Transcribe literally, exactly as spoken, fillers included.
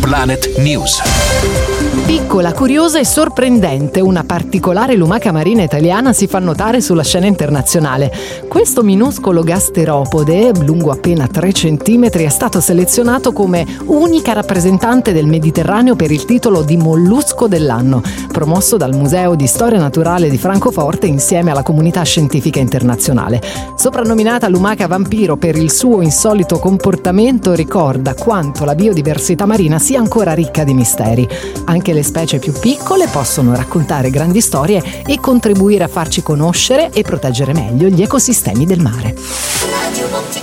Planet News. Piccola, curiosa e sorprendente, una particolare lumaca marina italiana si fa notare sulla scena internazionale. Questo minuscolo gasteropode, lungo appena tre centimetri, è stato selezionato come unica rappresentante del Mediterraneo per il titolo di mollusco dell'anno, promosso dal Museo di Storia Naturale di Francoforte insieme alla comunità scientifica internazionale. Soprannominata lumaca vampiro per il suo insolito comportamento, ricorda quanto la biodiversità marina sia ancora ricca di misteri. Anche le specie più piccole possono raccontare grandi storie e contribuire a farci conoscere e proteggere meglio gli ecosistemi del mare.